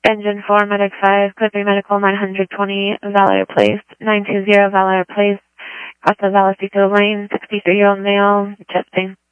Engine 4, Medic 5, Code 3 Medical 920, Valor Place, 920 Valor Place, Costa Vallecito Lane, 63-year-old male, chesting.